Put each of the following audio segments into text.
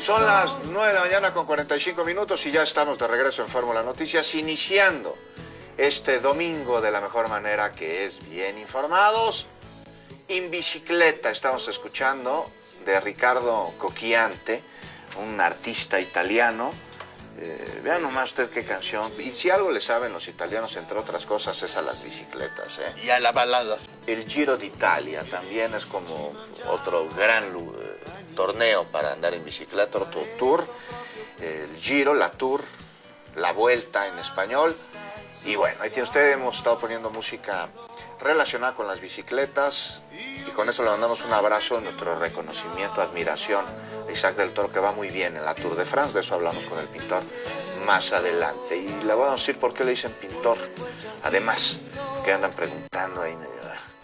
Son las 9 de la mañana con 45 minutos y ya estamos de regreso en Fórmula Noticias, iniciando este domingo de la mejor manera, que es bien informados. En bicicleta estamos escuchando de Riccardo Cocchiante, un artista italiano. Vean nomás usted qué canción. Y si algo le saben los italianos, entre otras cosas, es a las bicicletas, ¿eh? Y a la balada. El Giro d'Italia también es como otro gran torneo para andar en bicicleta, otro tour. El Giro, la Tour, la Vuelta en español. Y bueno, ahí tiene usted, hemos estado poniendo música relacionada con las bicicletas y con eso le mandamos un abrazo, nuestro reconocimiento, admiración a Isaac del Toro, que va muy bien en la Tour de France. De eso hablamos con el pintor más adelante y le voy a decir por qué le dicen pintor, además, que andan preguntando ahí medio.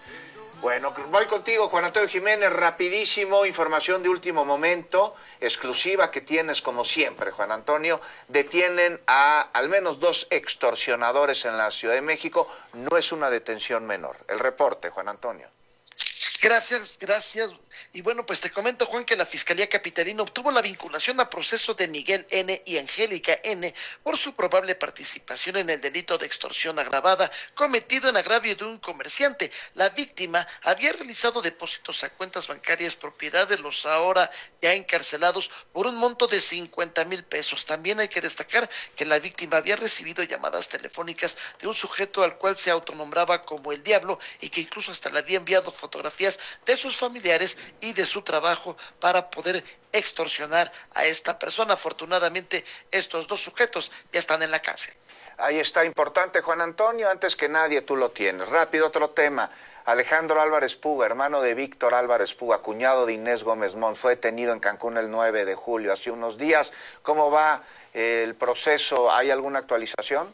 Bueno, voy contigo, Juan Antonio Jiménez, rapidísimo, información de último momento, exclusiva que tienes como siempre, Juan Antonio. Detienen a al menos 2 extorsionadores en la Ciudad de México. No es una detención menor. El reporte, Juan Antonio. Gracias. Y bueno, pues te comento, Juan, que la Fiscalía Capitalina obtuvo la vinculación a proceso de Miguel N. y Angélica N. por su probable participación en el delito de extorsión agravada cometido en agravio de un comerciante. La víctima había realizado depósitos a cuentas bancarias propiedad de los ahora ya encarcelados por un monto de 50,000 pesos. También hay que destacar que la víctima había recibido llamadas telefónicas de un sujeto al cual se autonombraba como el Diablo y que incluso hasta le había enviado fotografías de sus familiares y de su trabajo para poder extorsionar a esta persona. Afortunadamente, estos 2 sujetos ya están en la cárcel. Ahí está, importante, Juan Antonio, antes que nadie tú lo tienes. Rápido, otro tema. Alejandro Álvarez Puga, hermano de Víctor Álvarez Puga, cuñado de Inés Gómez Mont, fue detenido en Cancún el 9 de julio, hace unos días. ¿Cómo va el proceso? ¿Hay alguna actualización?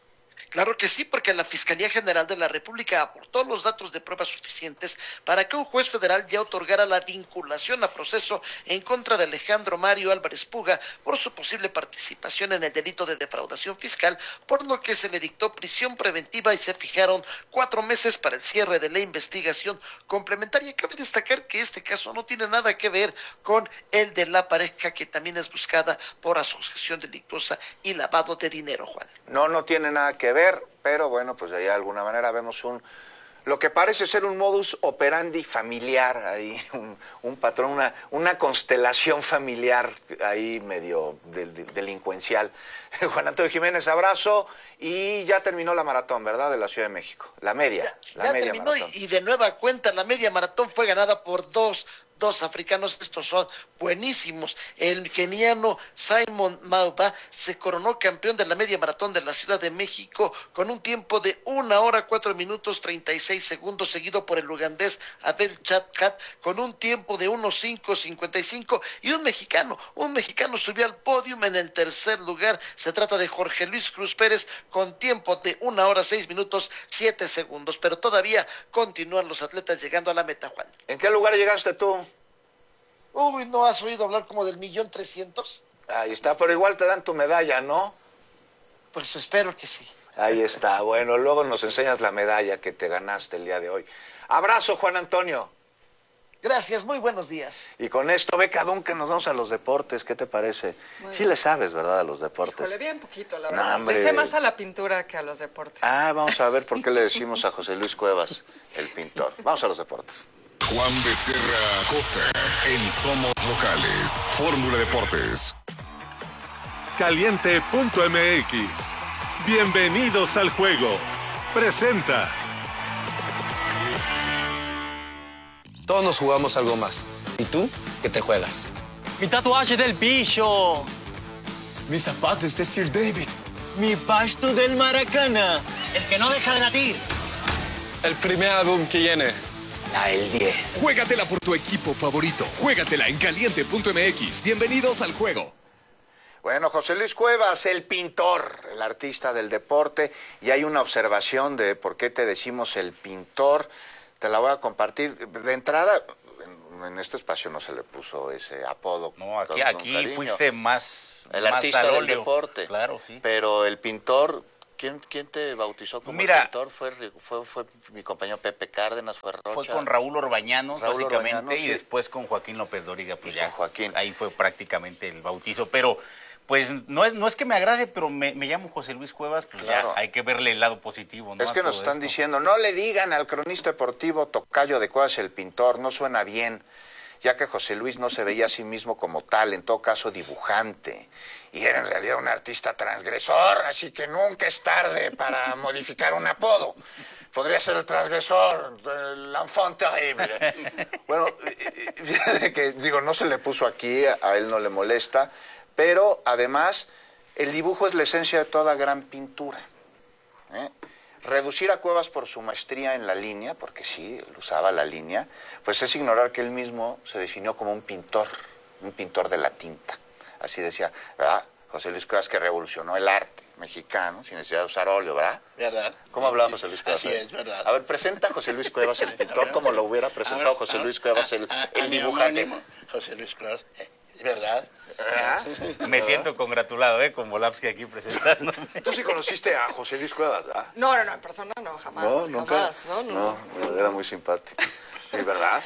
Claro que sí, porque la Fiscalía General de la República aportó los datos de pruebas suficientes para que un juez federal ya otorgara la vinculación a proceso en contra de Alejandro Mario Álvarez Puga por su posible participación en el delito de defraudación fiscal, por lo que se le dictó prisión preventiva y se fijaron 4 meses para el cierre de la investigación complementaria. Cabe destacar que este caso no tiene nada que ver con el de la pareja, que también es buscada por asociación delictuosa y lavado de dinero, Juan. No tiene nada que ver, pero bueno, pues de alguna manera vemos lo que parece ser un modus operandi familiar, ahí un patrón, una constelación familiar ahí medio delincuencial. Juan Antonio Jiménez, abrazo, y ya terminó la maratón, ¿verdad?, de la Ciudad de México, la media terminó maratón. Y de nueva cuenta la media maratón fue ganada por dos africanos. Estos son buenísimos. El keniano Simon Mauba se coronó campeón de la media maratón de la Ciudad de México con un tiempo de 1 hora 4 minutos 36 segundos, seguido por el ugandés Abel Chatkat con un tiempo de 1:5:55, y un mexicano subió al podio en el tercer lugar. Se trata de Jorge Luis Cruz Pérez con tiempo de 1 hora 6 minutos 7 segundos, pero todavía continúan los atletas llegando a la meta, Juan. ¿En qué lugar llegaste tú? Uy, ¿no has oído hablar como del 1,300,000? Ahí está, pero igual te dan tu medalla, ¿no? Pues espero que sí. Ahí está, bueno, luego nos enseñas la medalla que te ganaste el día de hoy. Abrazo, Juan Antonio. Gracias, muy buenos días. Y con esto, Beca Duncan, nos vamos a los deportes, ¿qué te parece? Bueno, sí le sabes, ¿verdad?, a los deportes. Híjole, bien poquito, la verdad. Le sé más a la pintura que a los deportes. Vamos a ver por qué le decimos a José Luis Cuevas el pintor. Vamos a los deportes. Juan Becerra Costa en Somos Locales. Fórmula Deportes. Caliente.mx. Bienvenidos al juego. Presenta. Todos nos jugamos algo más. ¿Y tú? ¿Qué te juegas? Mi tatuaje del bicho. Mis zapatos de Sir David. Mi pasto del Maracana. El que no deja de latir. El primer álbum que viene. El 10. Juégatela por tu equipo favorito. Juégatela en Caliente.mx. Bienvenidos al juego. Bueno, José Luis Cuevas, el pintor, el artista del deporte, y hay una observación de por qué te decimos el pintor. Te la voy a compartir. De entrada, en este espacio no se le puso ese apodo. No, aquí fuiste más el artista del deporte. Claro, sí. Pero el pintor ¿Quién te bautizó como pintor? ¿Fue mi compañero Pepe Cárdenas? ¿Fue Rocha? Fue con Raúl Orbañanos, básicamente, Orbañanos, y sí. después con Joaquín López Dóriga, pues ya, Joaquín. Ahí fue prácticamente el bautizo, pero pues no es que me agrade, pero me llamo José Luis Cuevas, pues claro. Ya hay que verle el lado positivo, ¿no? Es que nos están diciendo, no le digan al cronista deportivo Tocayo de Cuevas el pintor, no suena bien, ya que José Luis no se veía a sí mismo como tal, en todo caso dibujante, y era en realidad un artista transgresor, así que nunca es tarde para modificar un apodo. Podría ser el transgresor, el enfant terrible. Bueno, fíjate que, digo, no se le puso aquí, a él no le molesta, pero además el dibujo es la esencia de toda gran pintura. Reducir a Cuevas por su maestría en la línea, porque sí, él usaba la línea, pues es ignorar que él mismo se definió como un pintor de la tinta. Así decía, ¿verdad? José Luis Cuevas, que revolucionó el arte mexicano sin necesidad de usar óleo, ¿verdad? ¿Verdad? ¿Cómo hablaba José Luis Cuevas? Así es, ¿verdad? A ver, presenta a José Luis Cuevas el pintor como lo hubiera presentado José Luis Cuevas el dibujante. Homónimo, José Luis Cuevas, ¿verdad? Me siento congratulado, con Volapsky aquí presentando. Tú sí conociste a José Luis Cuevas, ¿verdad? No, en persona no, jamás. No, nunca. Jamás, no. Era muy simpático. Sí, ¿verdad?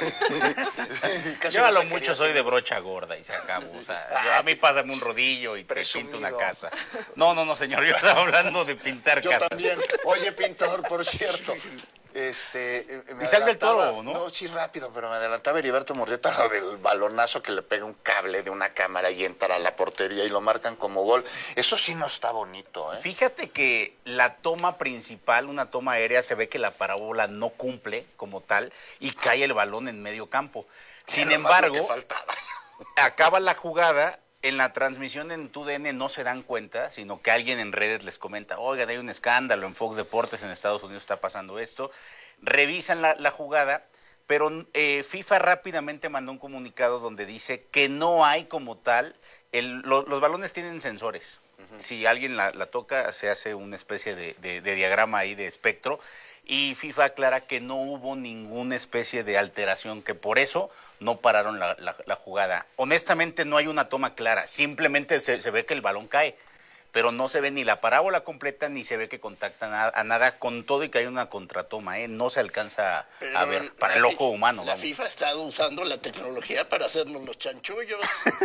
Yo a lo mucho soy de brocha gorda y se acabó. O sea, a mí pásame un rodillo y te pinto una casa. No, señor, yo estaba hablando de pintar casas. Yo también. Oye, pintor, por cierto. Isaac del Toro, ¿no? No, sí, rápido, pero me adelantaba Heriberto Murrieta lo del balonazo que le pega un cable de una cámara y entra a la portería y lo marcan como gol. Eso sí no está bonito, ¿eh? Fíjate que la toma principal, una toma aérea, se ve que la parábola no cumple como tal y cae el balón en medio campo. Sin embargo, acaba la jugada. En la transmisión en TUDN no se dan cuenta, sino que alguien en redes les comenta, oigan, hay un escándalo en Fox Deportes, en Estados Unidos está pasando esto. Revisan la jugada, pero FIFA rápidamente mandó un comunicado donde dice que no hay como tal, los balones tienen sensores. Si alguien la toca, se hace una especie de diagrama ahí de espectro, y FIFA aclara que no hubo ninguna especie de alteración, que por eso no pararon la jugada. Honestamente no hay una toma clara, simplemente se ve que el balón cae, pero no se ve ni la parábola completa, ni se ve que contacta a nada, con todo y que hay una contratoma, no se alcanza a ver, para el ojo humano. La FIFA ha estado usando la tecnología para hacernos los chanchullos.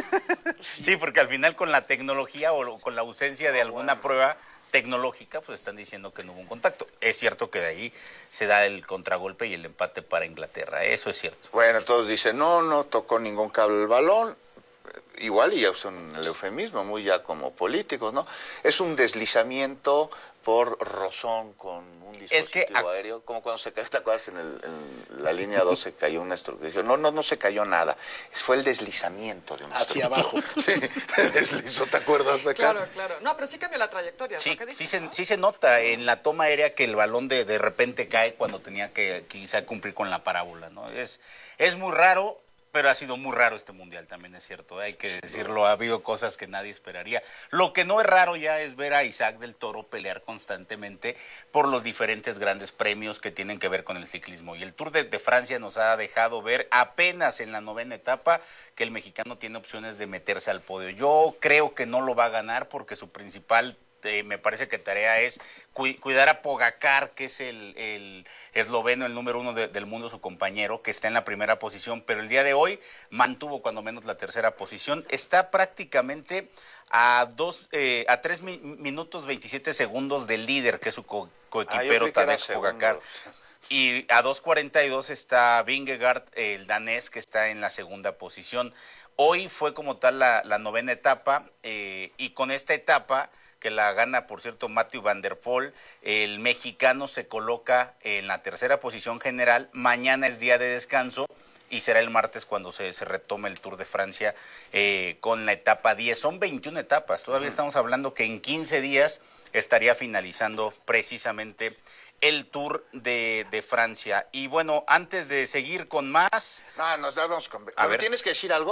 Sí, porque al final con la tecnología o con la ausencia de alguna prueba tecnológica, pues están diciendo que no hubo un contacto. Es cierto que de ahí se da el contragolpe y el empate para Inglaterra, eso es cierto. Bueno, todos dicen, no tocó ningún cable el balón, igual y ya usan el eufemismo, muy ya como políticos, ¿no? Es un deslizamiento por rozón con un dispositivo aéreo, como cuando se cayó, ¿te acuerdas? En la línea 2 se cayó una estructura. No se cayó nada, fue el deslizamiento de una hacia estructura. abajo. Sí, deslizó, ¿te acuerdas, Beca? Claro. No, pero sí cambió la trayectoria. Sí, ¿no? sí se nota en la toma aérea que el balón de repente cae cuando tenía que quizá cumplir con la parábola, ¿no? Es muy raro. Pero ha sido muy raro este mundial, también es cierto, hay que decirlo, ha habido cosas que nadie esperaría. Lo que no es raro ya es ver a Isaac del Toro pelear constantemente por los diferentes grandes premios que tienen que ver con el ciclismo. Y el Tour de Francia nos ha dejado ver apenas en la 9ª etapa que el mexicano tiene opciones de meterse al podio. Yo creo que no lo va a ganar porque su principal me parece que tarea es cuidar a Pogacar, que es el esloveno, el número 1 del mundo, su compañero, que está en la primera posición, pero el día de hoy mantuvo cuando menos la tercera posición. Está prácticamente a 3 minutos 27 segundos del líder, que es su coequipero Tadej Pogacar. Y a 2:42 está Vingegaard, el danés, que está en la segunda posición. Hoy fue como tal la 9ª etapa, y con esta etapa, que la gana, por cierto, Mathieu van der Poel, el mexicano se coloca en la tercera posición general. Mañana es día de descanso y será el martes cuando se retome el Tour de Francia con la etapa 10. Son 21 etapas, todavía estamos hablando que en 15 días estaría finalizando precisamente el Tour de Francia. Y bueno, antes de seguir con más... No, nos damos con... A ver. ¿Tienes que decir algo?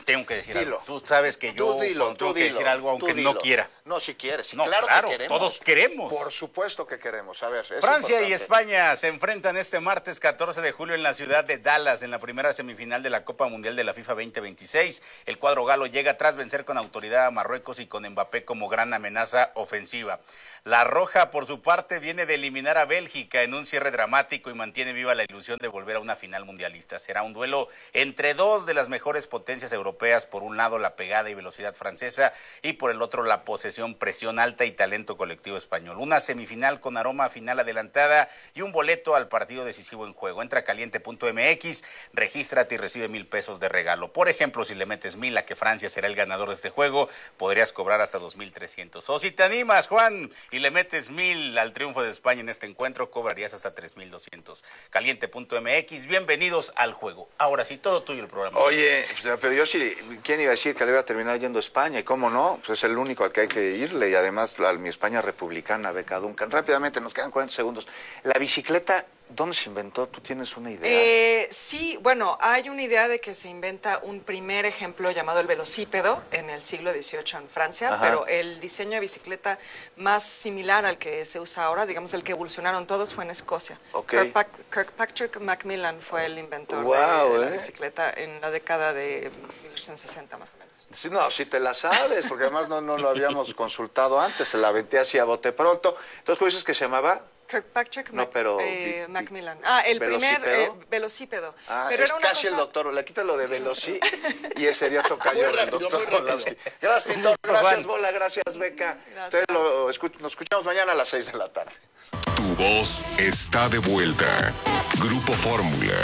Tengo que decir Dilo. algo. Tú sabes que yo tengo que decir algo aunque no quiera. No, si quieres. Sí, No, claro que queremos. todos queremos. Por supuesto que queremos. A ver, es Francia y importante. España se enfrentan este martes 14 de julio en la ciudad de Dallas en la primera semifinal de la Copa Mundial de la FIFA 2026. El cuadro galo llega tras vencer con autoridad a Marruecos y con Mbappé como gran amenaza ofensiva. La Roja, por su parte, viene de eliminar a Bélgica en un cierre dramático y mantiene viva la ilusión de volver a una final mundialista. Será un duelo entre dos de las mejores potencias europeas, por un lado la pegada y velocidad francesa y por el otro la posesión, presión alta y talento colectivo español. Una semifinal con aroma a final adelantada y un boleto al partido decisivo en juego. Entra a caliente.mx, regístrate y recibe $1,000 de regalo. Por ejemplo, si le metes 1,000 a que Francia será el ganador de este juego, podrías cobrar hasta 2,300. O si te animas, Juan, y le metes 1,000 al triunfo de España en este encuentro, cobrarías hasta 3,200. Caliente.mx, bienvenidos al juego. Ahora sí, todo tuyo el programa. Oye, pero yo sí, ¿quién iba a decir que le iba a terminar yendo a España? ¿Y cómo no? Pues es el único al que hay que irle, y además a mi España republicana, Beca Duncan. Rápidamente, nos quedan 40 segundos. La bicicleta, ¿dónde se inventó? ¿Tú tienes una idea? Sí, bueno, hay una idea de que se inventa un primer ejemplo llamado el velocípedo en el siglo XVIII en Francia, Ajá. pero el diseño de bicicleta más similar al que se usa ahora, digamos el que evolucionaron todos, fue en Escocia. Okay. Kirkpatrick Macmillan fue el inventor Wow, de la bicicleta en la década de 1860 más o menos. Sí, no, si te la sabes, porque además no lo habíamos consultado antes, se la aventé así a bote pronto. Entonces, ¿cómo dices que se llamaba? Kirkpatrick Macmillan. ¿Velocípedo? El primer velocípedo. Pero es era casi el doctor, le quita lo de velocí y ese sería tocayo del doctor Orlowski. Gracias, Pintor, gracias, Bola, gracias, Beca. Nos escuchamos mañana a las 6 de la tarde. Tu voz está de vuelta. Grupo Fórmula.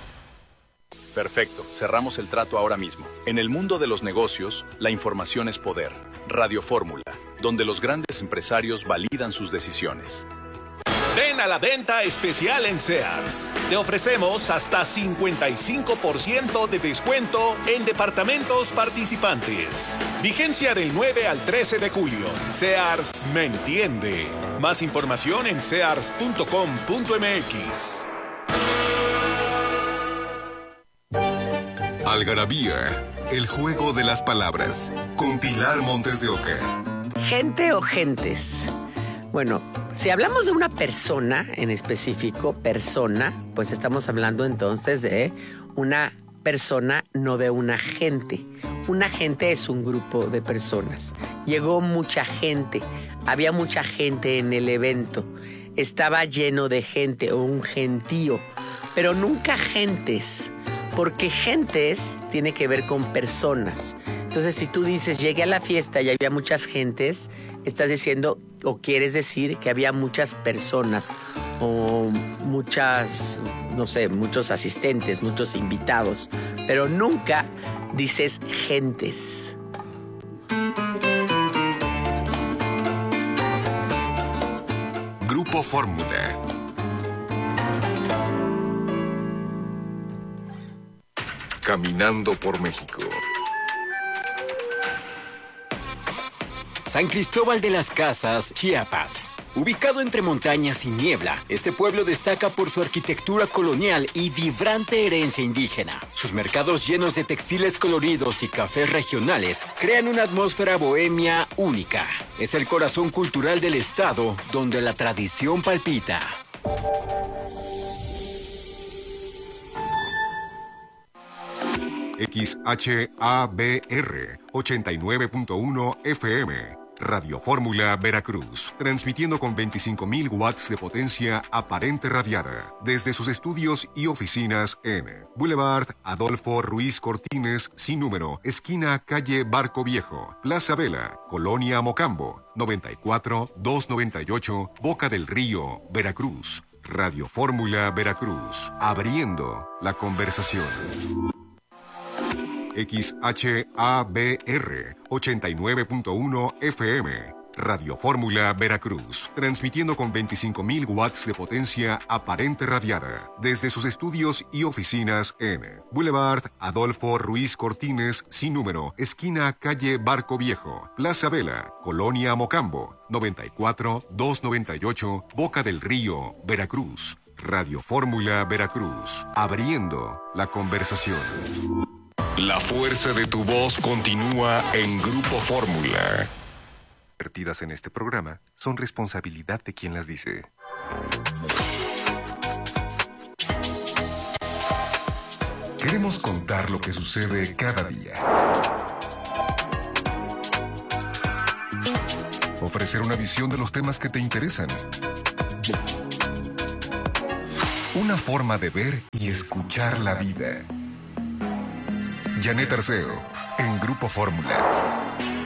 Perfecto, cerramos el trato ahora mismo. En el mundo de los negocios, la información es poder. Radio Fórmula, donde los grandes empresarios validan sus decisiones. Ven a la venta especial en Sears. Te ofrecemos hasta 55% de descuento en departamentos participantes. Vigencia del 9 al 13 de julio. Sears me entiende. Más información en sears.com.mx. Algarabía, el juego de las palabras, con Pilar Montes de Oca. ¿Gente o gentes? Bueno, si hablamos de una persona en específico, persona, pues estamos hablando entonces de una persona, no de una gente. Una gente es un grupo de personas. Llegó mucha gente, había mucha gente en el evento, estaba lleno de gente o un gentío, pero nunca gentes. Porque gentes tiene que ver con personas. Entonces, si tú dices, llegué a la fiesta y había muchas gentes, estás diciendo o quieres decir que había muchas personas o muchas, no sé, muchos asistentes, muchos invitados, pero nunca dices gentes. Grupo Fórmula. Caminando por México. San Cristóbal de las Casas, Chiapas. Ubicado entre montañas y niebla, este pueblo destaca por su arquitectura colonial y vibrante herencia indígena. Sus mercados llenos de textiles coloridos y cafés regionales crean una atmósfera bohemia única. Es el corazón cultural del estado, donde la tradición palpita. XHABR 89.1 FM. Radio Fórmula Veracruz, transmitiendo con 25.000 watts de potencia aparente radiada desde sus estudios y oficinas en Boulevard Adolfo Ruiz Cortines, sin número, esquina calle Barco Viejo, Plaza Vela, Colonia Mocambo, 94-298, Boca del Río, Veracruz. Radio Fórmula Veracruz, abriendo la conversación. XHABR 89.1 FM. Radio Fórmula Veracruz, transmitiendo con 25.000 watts de potencia aparente radiada desde sus estudios y oficinas en Boulevard Adolfo Ruiz Cortines, sin número, esquina calle Barco Viejo, Plaza Vela, Colonia Mocambo, 94-298, Boca del Río, Veracruz. Radio Fórmula Veracruz, abriendo la conversación. La fuerza de tu voz continúa en Grupo Fórmula. Vertidas en este programa son responsabilidad de quien las dice. Queremos contar lo que sucede cada día. Ofrecer una visión de los temas que te interesan. Una forma de ver y escuchar la vida. Janet Arceo, en Grupo Fórmula.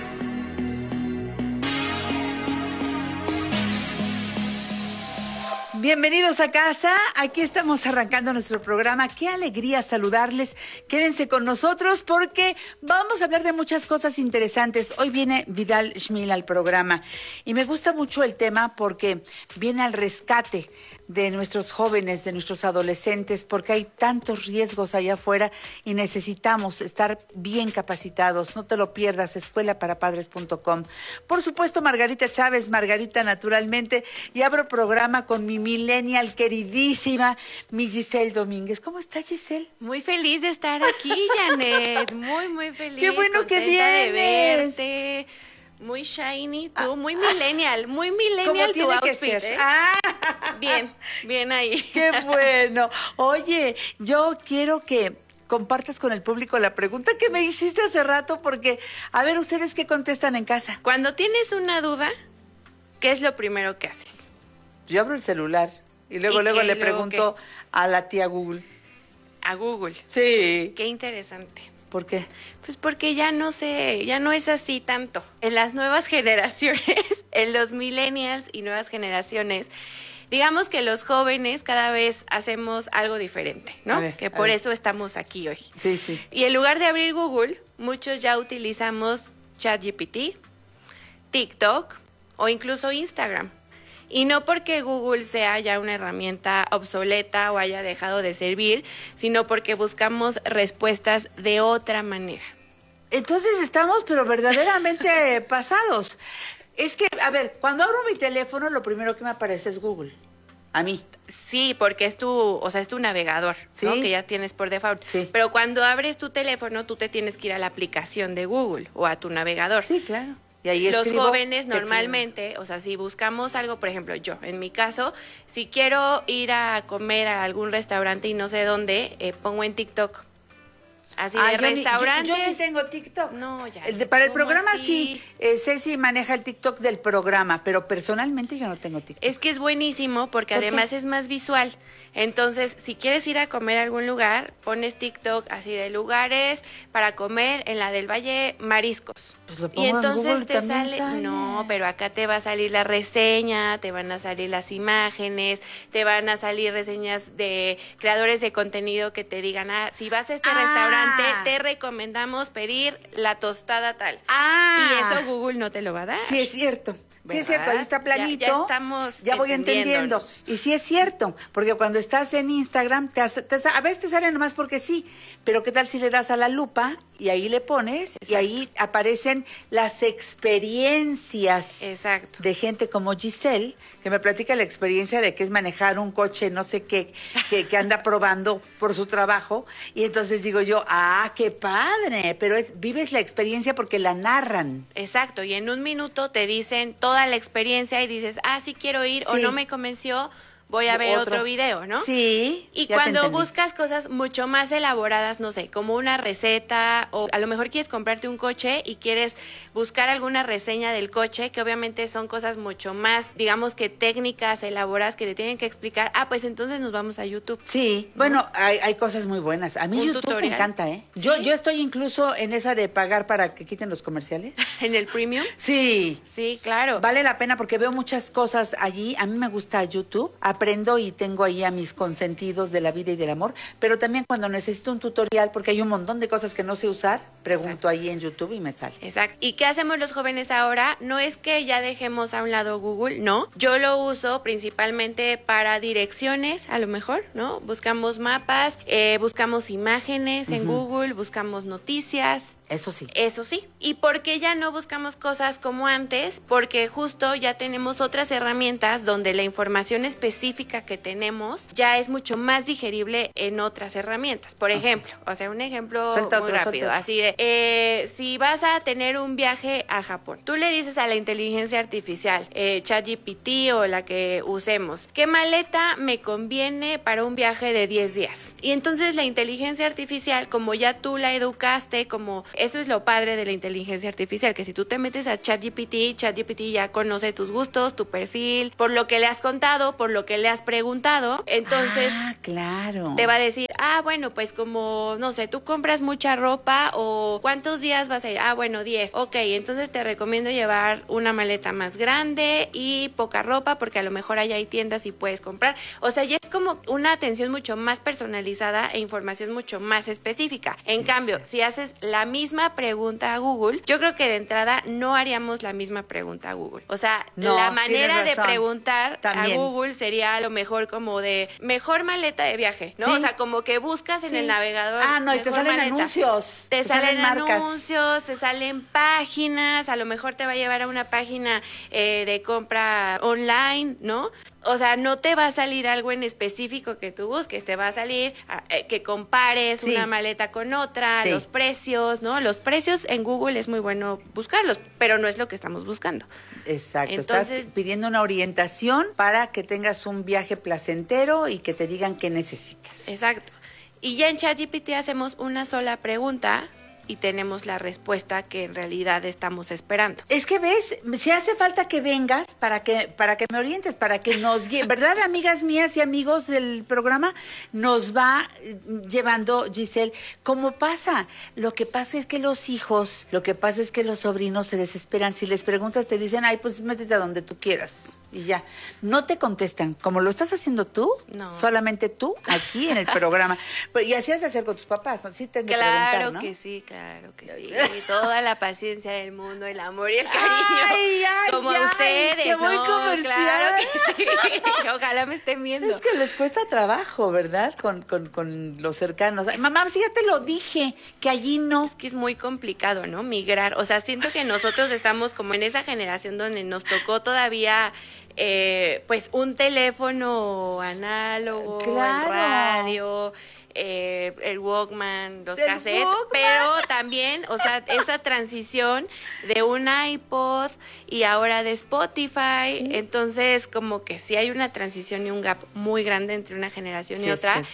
Bienvenidos a casa, aquí estamos arrancando nuestro programa. Qué alegría saludarles, quédense con nosotros porque vamos a hablar de muchas cosas interesantes. Hoy viene Vidal Schmil al programa y me gusta mucho el tema porque viene al rescate de nuestros jóvenes, de nuestros adolescentes, porque hay tantos riesgos allá afuera y necesitamos estar bien capacitados. No te lo pierdas, escuelaparapadres.com. Por supuesto, Margarita Chávez, Margarita naturalmente, y abro programa con mi millennial queridísima, mi Giselle Domínguez. ¿Cómo estás, Giselle? Muy feliz de estar aquí, Janet. Muy feliz. Qué bueno que vienes. De verte. Muy shiny, tú, muy millennial como tu outfit, que ser. ¿eh? Bien ahí. Qué bueno. Oye, yo quiero que compartas con el público la pregunta que me hiciste hace rato, porque, a ver, ¿ustedes qué contestan en casa? Cuando tienes una duda, ¿qué es lo primero que haces? Yo abro el celular y luego le pregunto a la tía Google. ¿A Google? Sí. Qué interesante. ¿Por qué? Pues porque ya no es así tanto. En las nuevas generaciones, en los millennials y nuevas generaciones, digamos que los jóvenes cada vez hacemos algo diferente, ¿no? Que por eso estamos aquí hoy. Sí, sí. Y en lugar de abrir Google, muchos ya utilizamos ChatGPT, TikTok o incluso Instagram. Y no porque Google sea ya una herramienta obsoleta o haya dejado de servir, sino porque buscamos respuestas de otra manera. Entonces estamos, pero verdaderamente pasados. Es que, a ver, cuando abro mi teléfono, lo primero que me aparece es Google. A mí. Sí, porque es tu navegador, ¿sí? ¿no? Que ya tienes por default. Sí. Pero cuando abres tu teléfono, tú te tienes que ir a la aplicación de Google o a tu navegador. Sí, claro. Y ahí los jóvenes normalmente, o sea, si buscamos algo, por ejemplo, yo, en mi caso, si quiero ir a comer a algún restaurante y no sé dónde, pongo en TikTok. Así de restaurantes. Yo ni tengo TikTok. No, ya. Para el programa así? Sí, Ceci maneja el TikTok del programa, pero personalmente yo no tengo TikTok. Es que es buenísimo porque además es más visual. Entonces, si quieres ir a comer a algún lugar, pones TikTok así de lugares para comer en la del Valle, mariscos. Pues lo pongo y entonces en Google, te sale, no, pero acá te va a salir la reseña, te van a salir las imágenes, te van a salir reseñas de creadores de contenido que te digan, si vas a este restaurante, te recomendamos pedir la tostada tal. Y eso Google no te lo va a dar. Sí, es cierto. ¿Verdad? Sí, es cierto, ahí está planito. Ya estamos. Ya voy entendiendo. Y sí es cierto, porque cuando estás en Instagram, a veces te sale nomás porque sí, pero ¿qué tal si le das a la lupa y ahí le pones? Exacto. Y ahí aparecen las experiencias de gente como Giselle, que me platica la experiencia de que es manejar un coche, no sé qué, que anda probando por su trabajo. Y entonces digo yo, qué padre, pero vives la experiencia porque la narran. Exacto, y en un minuto te dicen toda la experiencia y dices, sí quiero ir, o no me convenció, voy a ver otro video, ¿no? Sí. Y cuando buscas cosas mucho más elaboradas, no sé, como una receta, o a lo mejor quieres comprarte un coche y quieres buscar alguna reseña del coche, que obviamente son cosas mucho más, digamos que técnicas, elaboradas, que te tienen que explicar, pues entonces nos vamos a YouTube. Sí, ¿no? Bueno, hay cosas muy buenas. A mí YouTube tutorial me encanta, ¿eh? ¿Sí? Yo estoy incluso en esa de pagar para que quiten los comerciales. ¿En el premium? Sí. Sí, claro. Vale la pena porque veo muchas cosas allí. A mí me gusta YouTube. Aprendo y tengo ahí a mis consentidos de la vida y del amor. Pero también cuando necesito un tutorial, porque hay un montón de cosas que no sé usar, pregunto ahí en YouTube y me sale. Exacto. ¿Y qué hacemos los jóvenes ahora? No es que ya dejemos a un lado Google, no. Yo lo uso principalmente para direcciones, a lo mejor, ¿no? Buscamos mapas, buscamos imágenes en Google, buscamos noticias. Eso sí. Eso sí. ¿Y por qué ya no buscamos cosas como antes? Porque justo ya tenemos otras herramientas donde la información específica que tenemos ya es mucho más digerible en otras herramientas. Por ejemplo, o sea, un ejemplo muy rápido, así de, si vas a tener un viaje a Japón, tú le dices a la inteligencia artificial, ChatGPT o la que usemos, ¿qué maleta me conviene para un viaje de 10 días? Y entonces la inteligencia artificial, como ya tú la educaste, como eso es lo padre de la inteligencia artificial, que si tú te metes a ChatGPT, ChatGPT ya conoce tus gustos, tu perfil, por lo que le has contado, por lo que le has preguntado, entonces claro, te va a decir, bueno, pues como, no sé, tú compras mucha ropa o ¿cuántos días vas a ir? Bueno, 10. Ok, entonces te recomiendo llevar una maleta más grande y poca ropa porque a lo mejor allá hay tiendas y puedes comprar. O sea, ya es como una atención mucho más personalizada e información mucho más específica. En cambio, si haces la misma pregunta a Google, yo creo que de entrada no haríamos la misma pregunta a Google. O sea, la manera de preguntar también a Google sería a lo mejor como de mejor maleta de viaje, ¿no? Sí. O sea, como que buscas en el navegador. No, y te salen anuncios. Te salen anuncios, te salen páginas, a lo mejor te va a llevar a una página de compra online, ¿no? O sea, no te va a salir algo en específico que tú busques, te va a salir que compares una maleta con otra, los precios, ¿no? Los precios en Google es muy bueno buscarlos, pero no es lo que estamos buscando. Exacto, entonces, estás pidiendo una orientación para que tengas un viaje placentero y que te digan qué necesitas. Exacto. Y ya en ChatGPT hacemos una sola pregunta y tenemos la respuesta que en realidad estamos esperando. Es que ves, si hace falta que vengas para que me orientes, para que nos guíe, ¿verdad, amigas mías y amigos del programa? Nos va llevando, Giselle, ¿cómo pasa? Lo que pasa es que los sobrinos se desesperan. Si les preguntas, te dicen, pues métete a donde tú quieras. Y ya, no te contestan, como lo estás haciendo tú, solamente tú, aquí en el programa. Y así has de hacer con tus papás, ¿no? Sí te han de preguntar, ¿no? Claro que sí. Toda la paciencia del mundo, el amor y el cariño. Como ustedes, qué muy comercial. Claro que sí. Ojalá me estén viendo. Es que les cuesta trabajo, ¿verdad? Con los cercanos. Mamá, sí, ya te lo dije, que allí no. Es que es muy complicado, ¿no? Migrar. O sea, siento que nosotros estamos como en esa generación donde nos tocó todavía pues un teléfono análogo, el radio, el Walkman, los cassettes, pero también, o sea, esa transición de un iPod y ahora de Spotify, entonces como que sí hay una transición y un gap muy grande entre una generación y otra,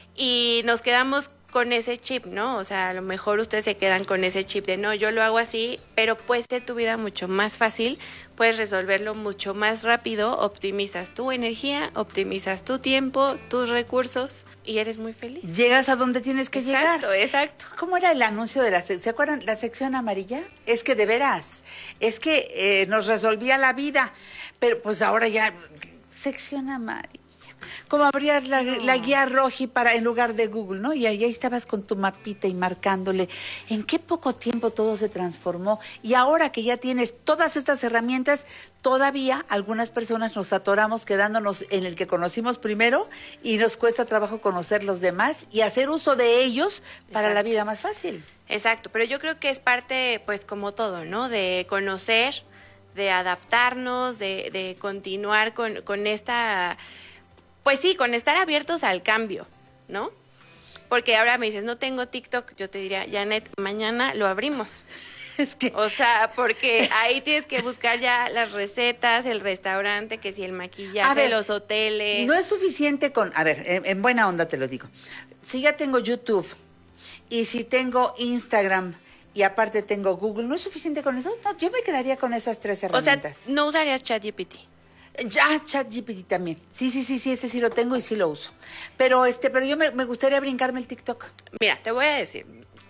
y nos quedamos con ese chip, ¿no? O sea, a lo mejor ustedes se quedan con ese chip de no, yo lo hago así, pero puedes hacer tu vida mucho más fácil, puedes resolverlo mucho más rápido, optimizas tu energía, optimizas tu tiempo, tus recursos y eres muy feliz. Llegas a donde tienes que llegar. Exacto. ¿Cómo era el anuncio de la sección? ¿Se acuerdan? La sección amarilla. Es que de veras, es que nos resolvía la vida, pero pues ahora ya, sección amarilla. Como abrir la guía Roji en lugar de Google, ¿no? Y ahí estabas con tu mapita y marcándole. ¿En qué poco tiempo todo se transformó? Y ahora que ya tienes todas estas herramientas, todavía algunas personas nos atoramos quedándonos en el que conocimos primero y nos cuesta trabajo conocer los demás y hacer uso de ellos para la vida más fácil. Exacto, pero yo creo que es parte, pues como todo, ¿no? De conocer, de adaptarnos, de continuar con esta... Pues sí, con estar abiertos al cambio, ¿no? Porque ahora me dices, no tengo TikTok, yo te diría, Janet, mañana lo abrimos. Es que... O sea, porque ahí tienes que buscar ya las recetas, el restaurante, que si el maquillaje, los hoteles. No es suficiente con... A ver, en buena onda te lo digo. Si ya tengo YouTube y si tengo Instagram y aparte tengo Google, ¿no es suficiente con eso? No, yo me quedaría con esas tres herramientas. O sea, ¿no usarías ChatGPT? Ya, ChatGPT también. Sí, ese sí lo tengo y sí lo uso. Pero yo me gustaría brincarme el TikTok. Mira, te voy a decir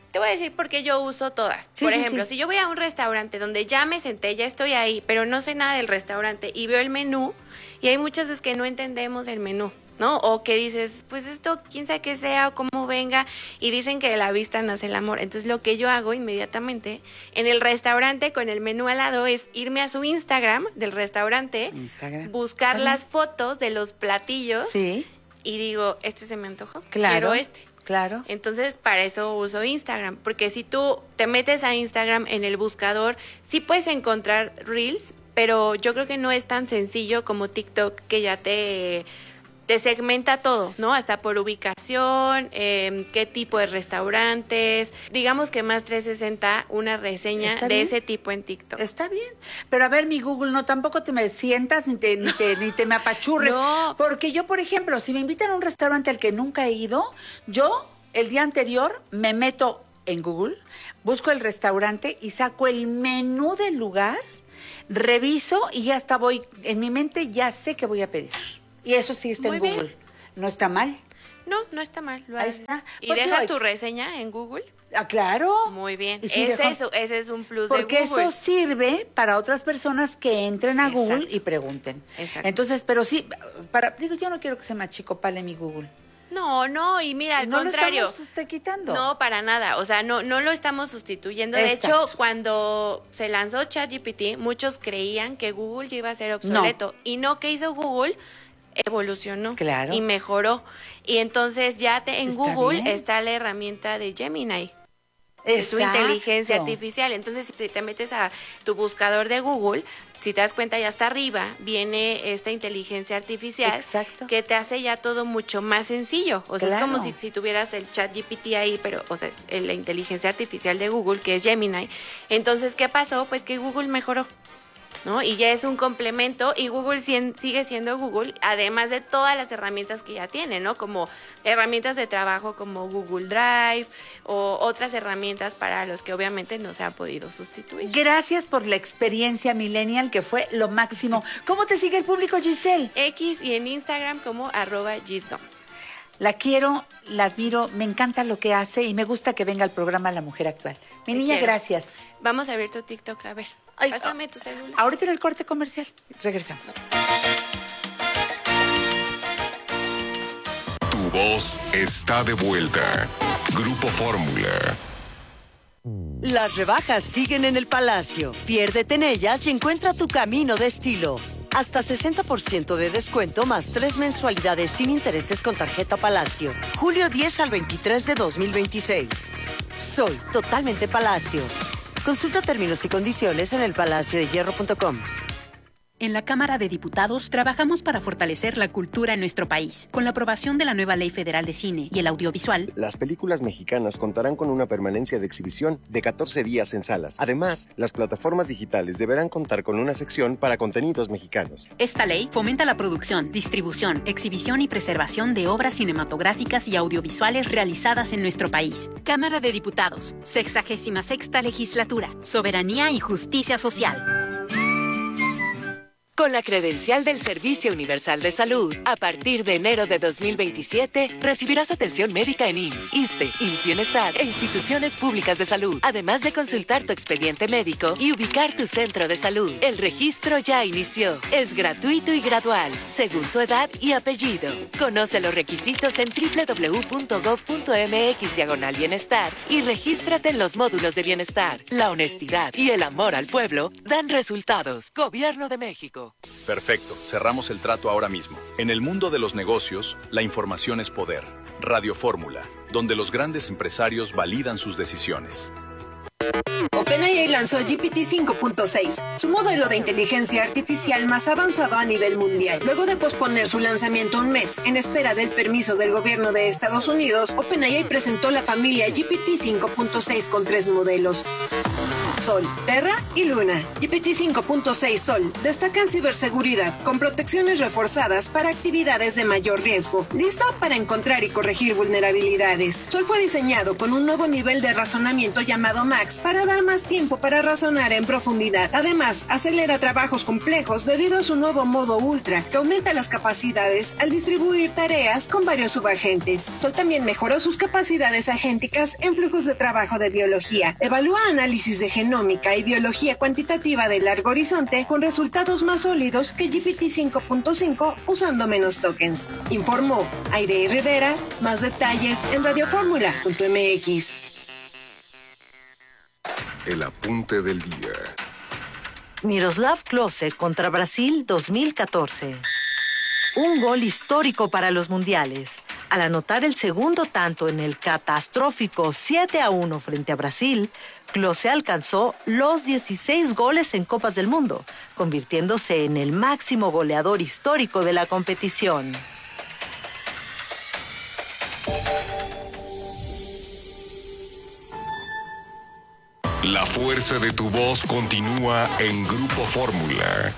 porque yo uso todas. Por ejemplo, si yo voy a un restaurante donde ya me senté, ya estoy ahí, pero no sé nada del restaurante y veo el menú, y hay muchas veces que no entendemos el menú, ¿no? O que dices, pues esto, quién sabe qué sea o cómo venga, y dicen que de la vista nace el amor. Entonces lo que yo hago inmediatamente en el restaurante con el menú al lado es irme a su Instagram del restaurante, buscar las fotos de los platillos y digo, este se me antojó, quiero este. Claro. Entonces, para eso uso Instagram, porque si tú te metes a Instagram en el buscador, sí puedes encontrar Reels, pero yo creo que no es tan sencillo como TikTok, que ya te segmenta todo, ¿no? Hasta por ubicación, qué tipo de restaurantes. Digamos que más 360, una reseña de ese tipo en TikTok. Está bien. Pero a ver, mi Google, no, tampoco te me sientas ni te me apachurres. No. Porque yo, por ejemplo, si me invitan a un restaurante al que nunca he ido, yo el día anterior me meto en Google, busco el restaurante y saco el menú del lugar, reviso y ya está, en mi mente ya sé qué voy a pedir. Y eso sí está Muy en bien. Google. No está mal. No está mal. Ahí está. ¿Y Porque dejas hoy- tu reseña en Google? Ah, claro. Muy bien. Y sí Ese dejo- es un plus de Porque Google. eso sirve para otras personas que entren a Google Exacto. y pregunten. Exacto. Entonces, pero sí, yo no quiero que se me achicopale mi Google. No, y mira, al No contrario. lo estamos quitando. No, para nada. O sea, no lo estamos sustituyendo. Exacto. De hecho, cuando se lanzó ChatGPT, muchos creían que Google ya iba a ser obsoleto. Y no, ¿qué hizo Google? Evolucionó. Claro. Y mejoró. Y entonces ya en Está Google bien. está la herramienta de Gemini. Es su inteligencia artificial. Entonces, si te metes a tu buscador de Google, si te das cuenta, ya hasta arriba viene esta inteligencia artificial. Exacto. Que te hace ya todo mucho más sencillo. O sea, Claro. es como si tuvieras el ChatGPT ahí, pero, o sea, es la inteligencia artificial de Google, que es Gemini. Entonces, ¿qué pasó? Pues que Google mejoró, ¿no? Y ya es un complemento, y Google sigue siendo Google, además de todas las herramientas que ya tiene, ¿no? Como herramientas de trabajo como Google Drive o otras herramientas para los que obviamente no se han podido sustituir. Gracias por la experiencia millennial, que fue lo máximo. ¿Cómo te sigue el público, Giselle? X y en Instagram como @gisdom. La quiero, la admiro, me encanta lo que hace y me gusta que venga al programa La Mujer Actual. Mi Te niña, quiero. gracias. Vamos a ver tu TikTok, a ver. Ay, Pásame tu celular. Ahorita en el corte comercial. Regresamos. Tu voz está de vuelta. Grupo Fórmula. Las rebajas siguen en el Palacio. Piérdete en ellas y encuentra tu camino de estilo. Hasta 60% de descuento más 3 mensualidades sin intereses con tarjeta Palacio. Julio 10 al 23 de 2026. Soy totalmente Palacio. Consulta términos y condiciones en elpalaciodehierro.com. En la Cámara de Diputados trabajamos para fortalecer la cultura en nuestro país. Con la aprobación de la nueva Ley Federal de Cine y el Audiovisual, las películas mexicanas contarán con una permanencia de exhibición de 14 días en salas. Además, las plataformas digitales deberán contar con una sección para contenidos mexicanos. esta ley fomenta la producción, distribución, exhibición y preservación de obras cinematográficas y audiovisuales realizadas en nuestro país. Cámara de Diputados, 66ª Legislatura, Soberanía y Justicia Social. Con la credencial del Servicio Universal de Salud, a partir de enero de 2027, recibirás atención médica en IMSS, ISSSTE, IMSS Bienestar e instituciones públicas de salud, además de consultar tu expediente médico y ubicar tu centro de salud. El registro ya inició. Es gratuito y gradual, según tu edad y apellido. Conoce los requisitos en www.gov.mx/bienestar y regístrate en los módulos de bienestar. La honestidad y el amor al pueblo dan resultados. Gobierno de México. Perfecto, cerramos el trato ahora mismo. En el mundo de los negocios, la información es poder. Radio Fórmula, donde los grandes empresarios validan sus decisiones. OpenAI lanzó GPT 5.6, su modelo de inteligencia artificial más avanzado a nivel mundial. Luego de posponer su lanzamiento un mes en espera del permiso del gobierno de Estados Unidos, OpenAI presentó la familia GPT 5.6 con 3 modelos: Sol, Terra y Luna. GPT 5.6 Sol destaca en ciberseguridad con protecciones reforzadas para actividades de mayor riesgo, listo para encontrar y corregir vulnerabilidades. Sol fue diseñado con un nuevo nivel de razonamiento llamado Max para dar más tiempo para razonar en profundidad. Además, acelera trabajos complejos debido a su nuevo modo Ultra, que aumenta las capacidades al distribuir tareas con varios subagentes. Sol también mejoró sus capacidades agénticas en flujos de trabajo de biología. Evalúa análisis de genómica y biología cuantitativa de largo horizonte con resultados más sólidos que GPT 5.5 usando menos tokens. Informó Aide Rivera. Más detalles en radioformula.mx. El apunte del día. Miroslav Klose contra Brasil 2014. Un gol histórico para los mundiales. Al anotar el segundo tanto en el catastrófico 7-1 frente a Brasil, Klose alcanzó los 16 goles en Copas del Mundo, convirtiéndose en el máximo goleador histórico de la competición. La fuerza de tu voz continúa en Grupo Fórmula.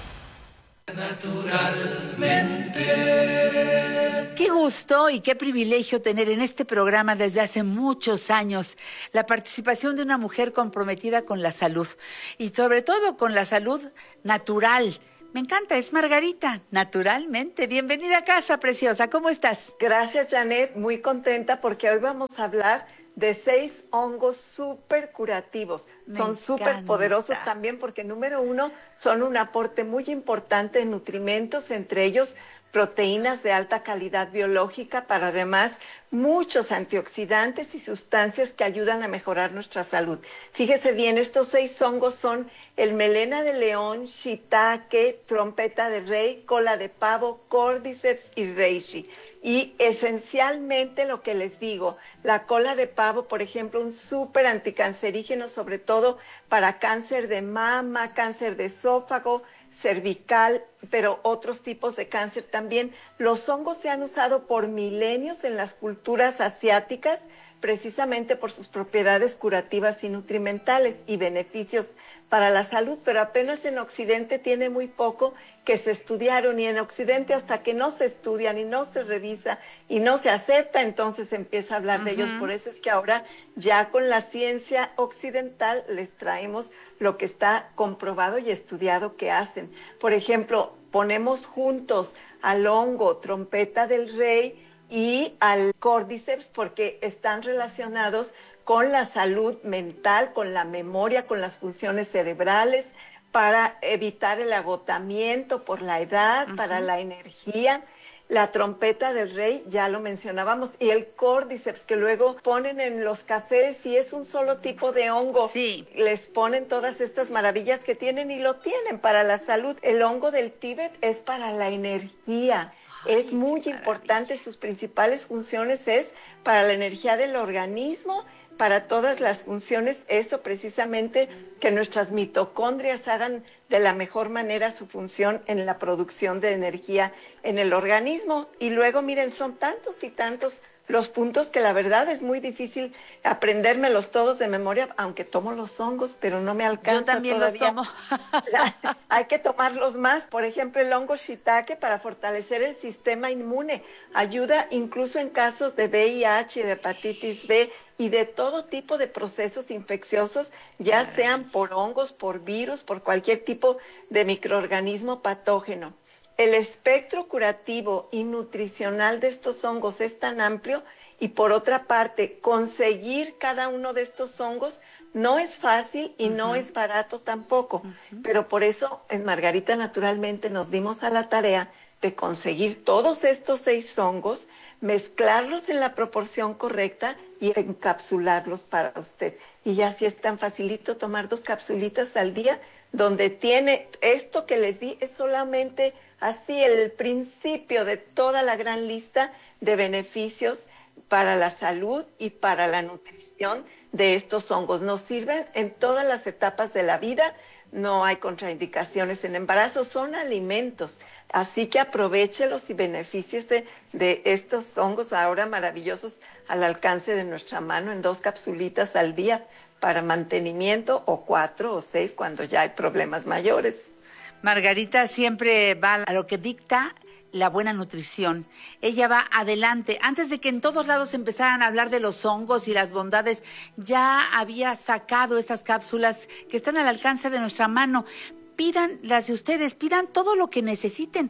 Qué gusto y qué privilegio tener en este programa desde hace muchos años la participación de una mujer comprometida con la salud y sobre todo con la salud natural. Me encanta, es Margarita, naturalmente. Bienvenida a casa, preciosa. ¿Cómo estás? Gracias, Janet. Muy contenta porque hoy vamos a hablar de 6 hongos súper curativos. Son súper poderosos también porque, número 1, son un aporte muy importante de nutrimentos, entre ellos proteínas de alta calidad biológica, para además muchos antioxidantes y sustancias que ayudan a mejorar nuestra salud. Fíjese bien, estos 6 hongos son el melena de león, shiitake, trompeta de rey, cola de pavo, cordyceps y reishi. Y esencialmente lo que les digo, la cola de pavo, por ejemplo, un súper anticancerígeno, sobre todo para cáncer de mama, cáncer de esófago, cervical, pero otros tipos de cáncer también. Los hongos se han usado por milenios en las culturas asiáticas, precisamente por sus propiedades curativas y nutrimentales y beneficios para la salud, pero apenas en Occidente tiene muy poco que se estudiaron, y en Occidente hasta que no se estudian y no se revisa y no se acepta, entonces se empieza a hablar de ellos. Por eso es que ahora ya con la ciencia occidental les traemos lo que está comprobado y estudiado que hacen. Por ejemplo, ponemos juntos al hongo trompeta del rey y al cordyceps porque están relacionados con la salud mental, con la memoria, con las funciones cerebrales, para evitar el agotamiento por la edad, para la energía. La trompeta del rey, ya lo mencionábamos, y el cordyceps, que luego ponen en los cafés y es un solo tipo de hongo. Sí. Les ponen todas estas maravillas que tienen y lo tienen para la salud. El hongo del Tíbet es para la energía. Es muy importante, sus principales funciones es para la energía del organismo, para todas las funciones, eso precisamente, que nuestras mitocondrias hagan de la mejor manera su función en la producción de energía en el organismo. Y luego, miren, son tantos y tantos los puntos que la verdad es muy difícil aprendérmelos todos de memoria, aunque tomo los hongos, pero no me alcanza. Yo también todavía. Los tomo. Hay que tomarlos más. Por ejemplo, el hongo shiitake para fortalecer el sistema inmune. Ayuda incluso en casos de VIH, de hepatitis B y de todo tipo de procesos infecciosos, ya sean por hongos, por virus, por cualquier tipo de microorganismo patógeno. El espectro curativo y nutricional de estos hongos es tan amplio, y por otra parte, conseguir cada uno de estos hongos no es fácil y no es barato tampoco. Pero por eso en Margarita naturalmente nos dimos a la tarea de conseguir todos estos 6 hongos, mezclarlos en la proporción correcta y encapsularlos para usted. Y ya si es tan facilito tomar 2 capsulitas al día, donde tiene esto que les di, es solamente así el principio de toda la gran lista de beneficios para la salud y para la nutrición de estos hongos. Nos sirven en todas las etapas de la vida, no hay contraindicaciones en embarazo, son alimentos. Así que aprovéchelos y benefíciese de estos hongos ahora maravillosos al alcance de nuestra mano en 2 capsulitas al día para mantenimiento, o 4 o 6 cuando ya hay problemas mayores. Margarita siempre va a lo que dicta la buena nutrición. Ella va adelante. Antes de que en todos lados empezaran a hablar de los hongos y las bondades, ya había sacado estas cápsulas que están al alcance de nuestra mano. Pidan las de ustedes, pidan todo lo que necesiten,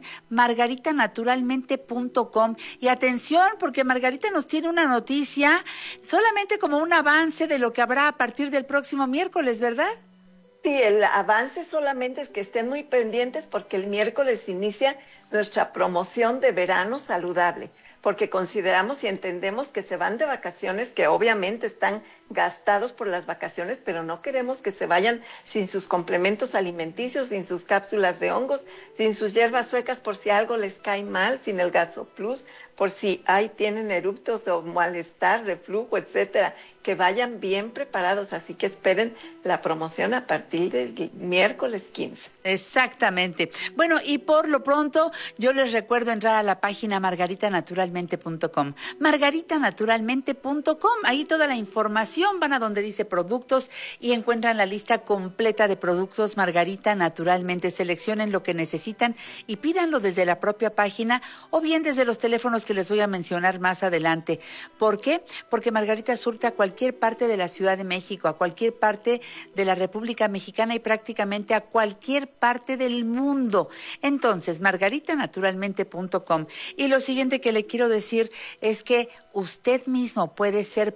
margaritanaturalmente.com. Y atención, porque Margarita nos tiene una noticia, solamente como un avance de lo que habrá a partir del próximo miércoles, ¿verdad? Sí, el avance solamente es que estén muy pendientes porque el miércoles inicia nuestra promoción de verano saludable, porque consideramos y entendemos que se van de vacaciones, que obviamente están gastados por las vacaciones, pero no queremos que se vayan sin sus complementos alimenticios, sin sus cápsulas de hongos, sin sus hierbas suecas por si algo les cae mal, sin el Gaso Plus, por si tienen eructos o malestar, reflujo, etcétera, que vayan bien preparados, así que esperen la promoción a partir del miércoles 15. Exactamente. Bueno, y por lo pronto yo les recuerdo entrar a la página margaritanaturalmente.com. margaritanaturalmente.com, ahí toda la información, van a donde dice productos y encuentran la lista completa de productos Margarita Naturalmente. Seleccionen lo que necesitan y pídanlo desde la propia página o bien desde los teléfonos que les voy a mencionar más adelante. ¿Por qué? Porque Margarita surta a cualquier parte de la Ciudad de México, a cualquier parte de la República Mexicana y prácticamente a cualquier parte del mundo. Entonces, margaritanaturalmente.com. Y lo siguiente que le quiero decir es que usted mismo puede ser